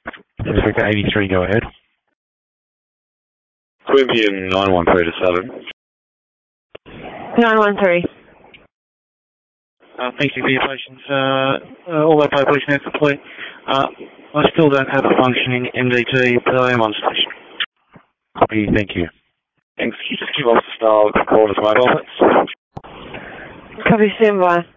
Africa 83, go ahead. Quimpian 913 to 7. 913. Thank you for your patience. All that population is complete. I still don't have a functioning MDT, but I am on station. Copy, thank you. Thanks. Can you just give us the style of the call as mobile, please? Copy, stand by.